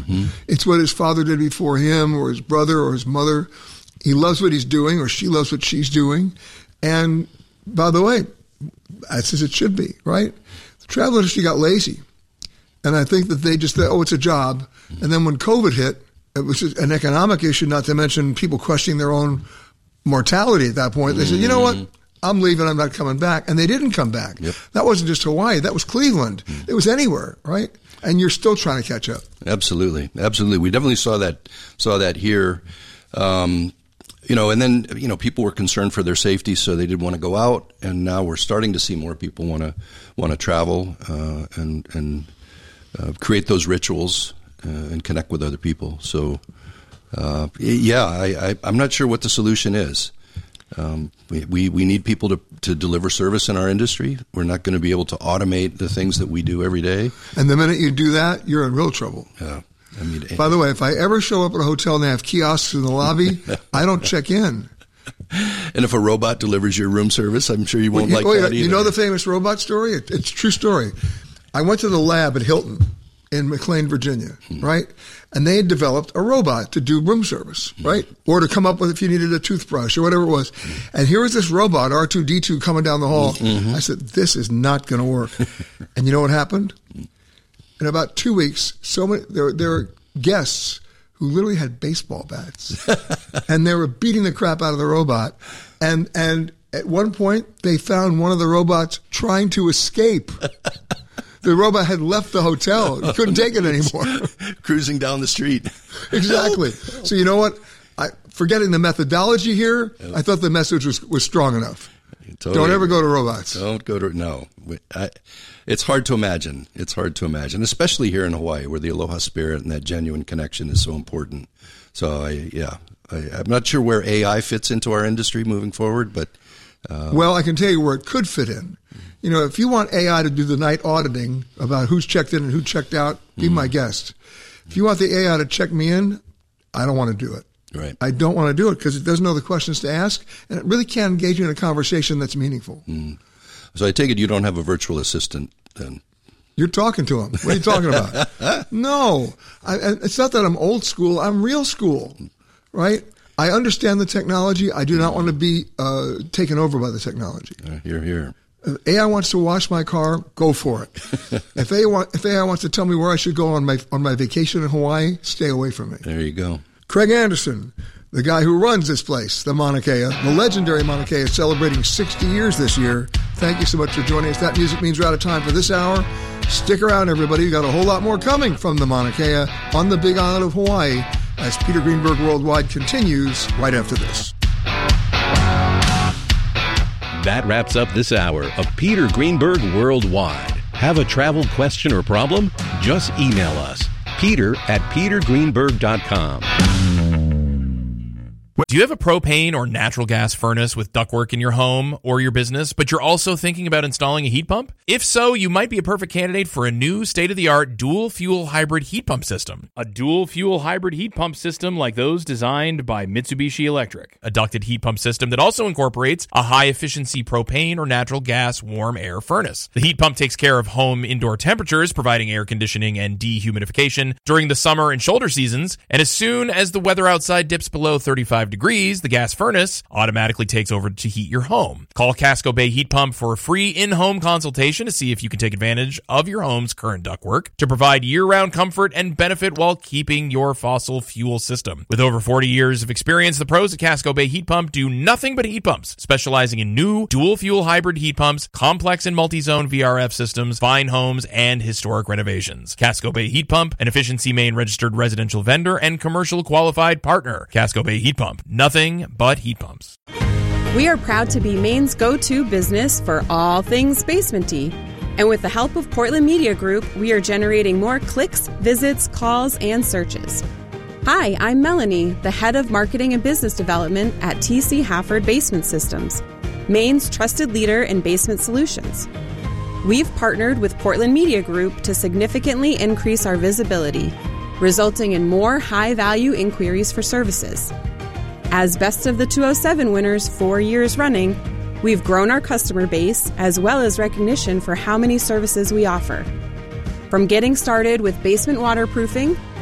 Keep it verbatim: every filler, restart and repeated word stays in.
Mm-hmm. It's what his father did before him, or his brother, or his mother. He loves what he's doing, or she loves what she's doing. And by the way, that's as it should be, right? The travel industry got lazy. And I think that they just thought, oh, it's a job. And then when COVID hit, it was an economic issue, not to mention people questioning their own mortality at that point. They said, you know what? I'm leaving. I'm not coming back. And they didn't come back. Yep. That wasn't just Hawaii. That was Cleveland. It was anywhere, right? And you're still trying to catch up. Absolutely. Absolutely. We definitely saw that, saw that here. Um, you know, and then, you know, people were concerned for their safety, so they didn't want to go out. And now we're starting to see more people want to, want to travel, uh, and, and, uh, create those rituals, uh, and connect with other people. So, uh, yeah, I, I, I'm not sure what the solution is. Um, we, we, we need people to, to deliver service in our industry. We're not going to be able to automate the things that we do every day. And the minute you do that, you're in real trouble. Yeah. I mean, by the way, if I ever show up at a hotel and they have kiosks in the lobby, I don't check in. And if a robot delivers your room service, I'm sure you won't well, like oh, that yeah, either. You know the famous robot story? It, it's a true story. I went to the lab at Hilton in McLean, Virginia, hmm. right? And they had developed a robot to do room service, right? Hmm. Or to come up with if you needed a toothbrush or whatever it was. Hmm. And here was this robot, R two D two, coming down the hall. Mm-hmm. I said, this is not going to work. And you know what happened? In about two weeks, so many there, there were guests who literally had baseball bats. And they were beating the crap out of the robot. And and at one point, they found one of the robots trying to escape. The robot had left the hotel. He couldn't take it anymore. Cruising down the street. Exactly. So you know what? I, forgetting the methodology here, I thought the message was, was strong enough. Totally. Don't ever go to robots. Don't go to, no. I, it's hard to imagine. It's hard to imagine, especially here in Hawaii where the aloha spirit and that genuine connection is so important. So, I, yeah, I, I'm not sure where A I fits into our industry moving forward, but... Uh, well, I can tell you where it could fit in. You know, if you want A I to do the night auditing about who's checked in and who checked out, be mm-hmm. my guest. If you want the A I to check me in, I don't want to do it. Right. I don't want to do it because it doesn't know the questions to ask, and it really can't engage you in a conversation that's meaningful. Mm. So I take it you don't have a virtual assistant then? You're talking to him. What are you talking about? No. I, it's not that I'm old school. I'm real school, right? I understand the technology. I do not want to be uh, taken over by the technology. Uh, here, here. If A I wants to wash my car, go for it. if A I want, if A I wants to tell me where I should go on my on my vacation in Hawaii, stay away from me. There you go. Craig Anderson, the guy who runs this place, the Mauna Kea, the legendary Mauna Kea, is celebrating sixty years this year. Thank you so much for joining us. That music means we're out of time for this hour. Stick around, everybody. We've got a whole lot more coming from the Mauna Kea on the Big Island of Hawaii as Peter Greenberg Worldwide continues right after this. That wraps up this hour of Peter Greenberg Worldwide. Have a travel question or problem? Just email us, peter at peter greenberg dot com. Do you have a propane or natural gas furnace with ductwork in your home or your business, but you're also thinking about installing a heat pump? If so, you might be a perfect candidate for a new state-of-the-art dual-fuel hybrid heat pump system. A dual-fuel hybrid heat pump system like those designed by Mitsubishi Electric. A ducted heat pump system that also incorporates a high-efficiency propane or natural gas warm air furnace. The heat pump takes care of home indoor temperatures, providing air conditioning and dehumidification during the summer and shoulder seasons, and as soon as the weather outside dips below thirty-five degrees, the gas furnace automatically takes over to heat your home. Call Casco Bay Heat Pump for a free in-home consultation to see if you can take advantage of your home's current ductwork to provide year-round comfort and benefit while keeping your fossil fuel system. With over forty years of experience, the pros at Casco Bay Heat Pump do nothing but heat pumps, specializing in new dual-fuel hybrid heat pumps, complex and multi-zone V R F systems, fine homes, and historic renovations. Casco Bay Heat Pump, an Efficiency Maine registered residential vendor and commercial qualified partner. Casco Bay Heat Pump. Nothing but heat pumps. We are proud to be Maine's go-to business for all things basement-y. And with the help of Portland Media Group, we are generating more clicks, visits, calls, and searches. Hi, I'm Melanie, the head of marketing and business development at T C Hafford Basement Systems, Maine's trusted leader in basement solutions. We've partnered with Portland Media Group to significantly increase our visibility, resulting in more high-value inquiries for services. As Best of the two oh seven winners four years running, we've grown our customer base as well as recognition for how many services we offer. From getting started with basement waterproofing